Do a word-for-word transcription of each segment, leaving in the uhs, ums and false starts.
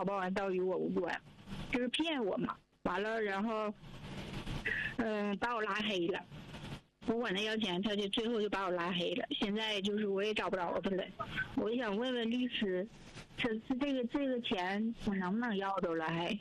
保安到与我无关，就是骗我嘛。完了，然后，嗯、呃，把我拉黑了。我管他要钱，他就最后就把我拉黑了。现在就是我也找不着他了。我就想问问律师，这这个这个钱我能不能要着了还？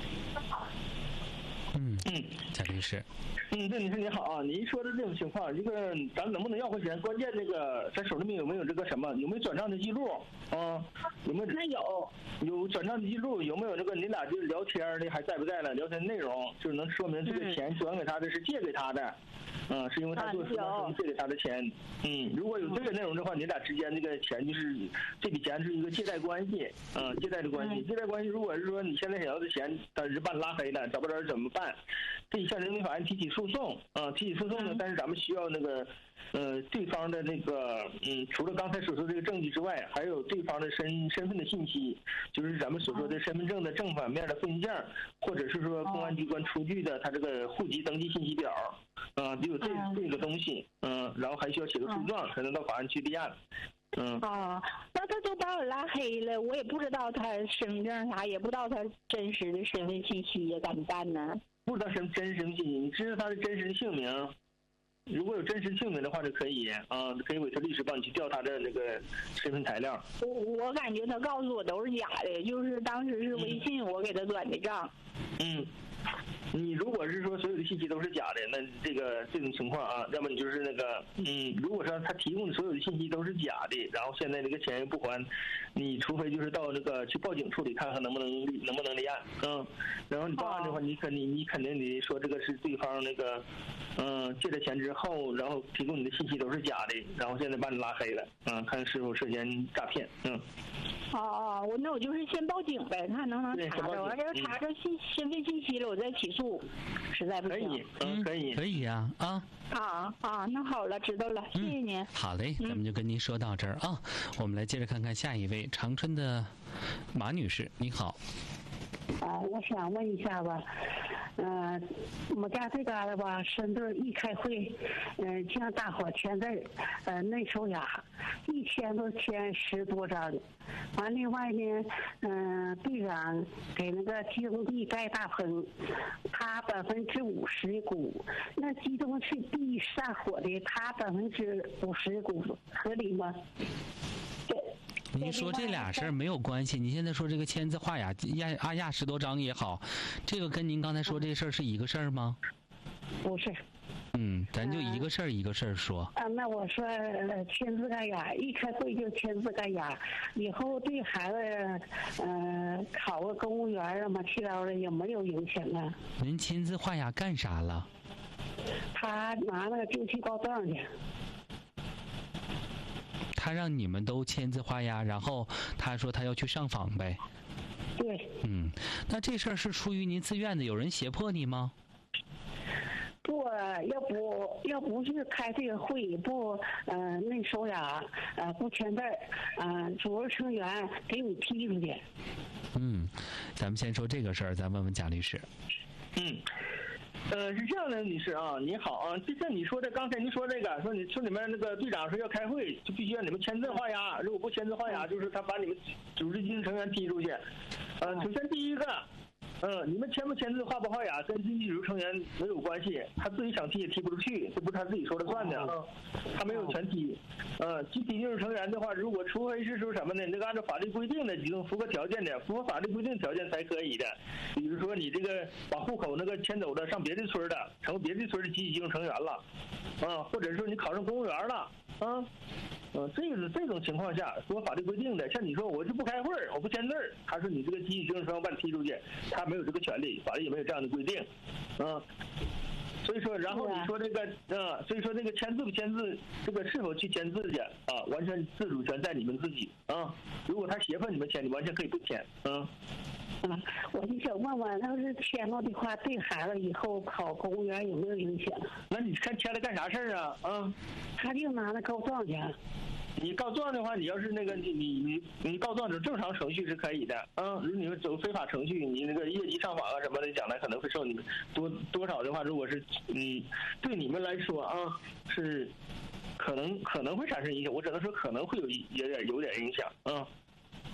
嗯嗯，贾律师。 嗯，这女士你好啊，您说的这种情况，这个咱能不能要回钱？关键那个咱手里面有没有这个什么？有没有转账的记录啊？有没有？ 那有， 有转账的记录，有没有那个你俩就聊天的还在不在了？聊天内容就是能说明这个钱转给他的是借给他的。嗯，是因为他做什么借给他的钱。嗯，如果有这个内容的话，你俩之间这个钱就是这笔钱是一个借贷关系，嗯，借贷的关系。借贷关系，如果是说你现在想要的钱，但是把你拉黑了，找不着人怎么办？可以向人民法院提起诉讼啊，提起诉讼呢，但是咱们需要那个呃对方的那个嗯，除了刚才所说这个证据之外，还有对方的身身份的信息，就是咱们所说的身份证的正反面的复印件，或者是说公安机关出具的他这个户籍登记信息表。啊，得有这这个东西，嗯，然后还需要写个诉状，才能到法院去立案。嗯。 哦，那他都把我拉黑了，我也不知道他身份证啥，也不知道他真实的身份信息，怎么办呢？ 不知道身真实信息，你知道他的真实姓名？如果有真实姓名的话，就可以啊，可以委托律师帮你去调他的那个身份材料。 我我感觉他告诉我都是假的，就是当时是微信我给他转的账。 嗯。你如果是说所有的信息都是假的，那这个这种情况啊，要么你就是那个，嗯，如果说他提供的所有的信息都是假的，然后现在这个钱又不还，你除非就是到那个去报警处理，看看能不能能不能立案，嗯，然后你报案的话，你肯你你肯定得说这个是对方那个，嗯，借了钱之后，然后提供你的信息都是假的，然后现在把你拉黑了，嗯，看是否涉嫌诈骗，嗯。 哦哦，我那我就是先报警呗，看能不能查着，完了查着信身份信息了，我再起诉，实在不行。 可以，嗯，可以， 可以呀，啊。 啊啊，那好了，知道了，谢谢您。 嗯、好嘞，咱们就跟您说到这儿啊、嗯。我们来接着看看下一位，长春的马女士，你好。 啊，我想问一下吧，嗯、呃，我们家这嘎达吧，深圳一开会，嗯、呃，向大伙签字，呃，内收押，一签都签十多张，完另外呢，嗯、呃，队长给那个集中地盖大棚，他百分之五十股，那集中地上火的他百分之五十股，合理吗？对。 您说这俩事儿没有关系，你现在说这个签字画押压阿压十多张也好，这个跟您刚才说这事儿是一个事儿吗？ 不是。 嗯，咱就一个事儿一个事儿说。 啊，那我说呃签字盖押，一开会就签字盖押，以后对孩子呃考个公务员啊嘛，去了的有没有影响啊？ 您签字画押干啥了？ 他拿那个就去告状去。 他让你们都签字画押，然后他说他要去上访呗。 对。 嗯，那这事儿是出于您自愿的，有人胁迫你吗？ 不，要不要不是开这个会，不呃内收押，呃不签字，呃组织成员给你踢出去。 嗯，咱们先说这个事儿，咱问问贾律师。 嗯。呃，是这样的，女士啊，你好啊，就像你说的，刚才您说这个，说你说你们那个队长说要开会，就必须让你们签字画押，如果不签字画押，就是他把你们组织经济成员踢出去。呃，首先第一个，嗯，你们签不签字画不画押跟经济组织成员没有关系，他自己想踢也踢不出去，这不是他自己说了算的啊，他没有权踢。呃，集体经济成员的话，如果除非是说什么呢？那个按照法律规定的几种符合条件的，符合法律规定条件才可以的。比如说你这个把户口那个迁走了，上别的村的，成为别的村的集体经济成员了，啊，或者说你考上公务员了，啊。呃，这个这种情况下，符合法律规定的，像你说我就不开会，我不签字，他说你这个集体经济成员把你踢出去，他没有这个权利，法律也没有这样的规定，啊。所以说，然后你说这个，啊，所以说这个签字不签字，这个是否去签字去啊，完全自主权在你们自己啊。如果他胁迫你们签，你完全可以不签，啊。 啊，我就想问问，要是签了的话，对孩子以后考公务员有没有影响？ 那你看签了干啥事儿啊？啊， 他就拿那告状去。 你告状的话，你要是那个你你你你告状者正常程序是可以的，啊，如果你们走非法程序，你那个业绩上访啊什么的，将来可能会受你们多多少的话，如果是嗯对你们来说啊是可能可能会产生影响，我只能说可能会有有点有点影响啊。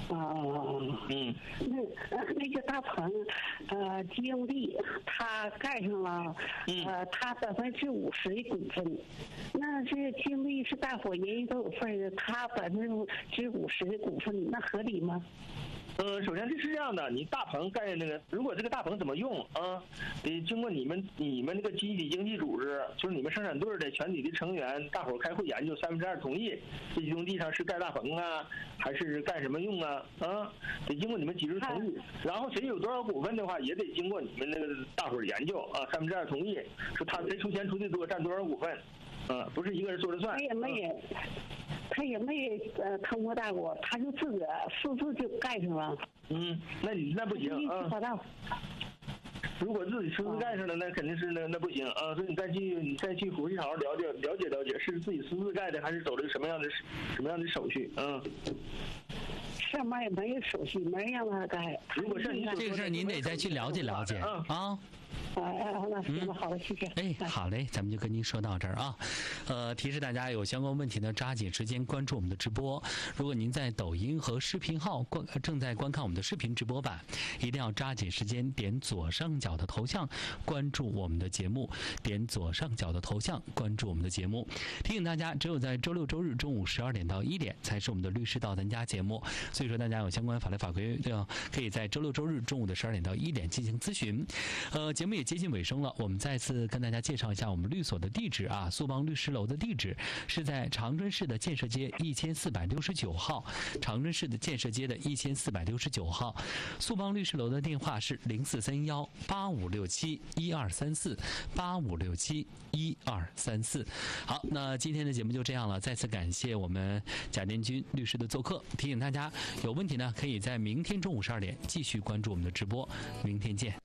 啊啊啊！ 嗯， 那那个大棚，呃，经历他盖上了，呃，他百分之五十的股份，那这经历是大伙人人都有份的，他百分之五十的股份，那合理吗？ 呃，首先这是这样的，你大棚盖那个，如果这个大棚怎么用啊？得经过你们你们那个集体经济组织，就是你们生产队的全体的成员，大伙儿开会研究，三分之二同意，这用地上是盖大棚啊，还是干什么用啊？啊，得经过你们集体同意。然后谁有多少股份的话，也得经过你们那个大伙儿研究啊，三分之二同意，说他谁出钱出的多，占多少股份。嗯，不是一个人说了算。 他也没，他也没呃通过大伙，他就自个私自就盖上了。 嗯，那你那不行啊。如果自己私自盖上了，那肯定是那那不行啊。所以你再去你再去回去好好了解了解了解，是自己私自盖的，还是走了什么样的什么样的手续？嗯。 上面也没有手续，没人让他盖。 如果是你这个事儿，您得再去了解了解啊。 啊啊，那行吧，好的，谢谢。 哎，好嘞，咱们就跟您说到这儿啊。呃，提示大家有相关问题呢，抓紧时间关注我们的直播。如果您在抖音和视频号观正在观看我们的视频直播版，一定要抓紧时间点左上角的头像关注我们的节目，点左上角的头像关注我们的节目。提醒大家，只有在周六周日中午十二点到一点才是我们的律师到咱家节目，所以说大家有相关法律法规的，可以在周六周日中午的十二点到一点进行咨询。呃，节目也接近尾声了，我们再次跟大家介绍一下我们律所的地址啊，苏邦律师楼的地址是在长春市的建设街一千四百六十九号，长春市的建设街的一千四百六十九号。苏邦律师楼的电话是零四三幺八五六七一二三四八五六七一二三四。好，那今天的节目就这样了，再次感谢我们贾殿军律师的做客。提醒大家有问题呢，可以在明天中午十二点继续关注我们的直播，明天见。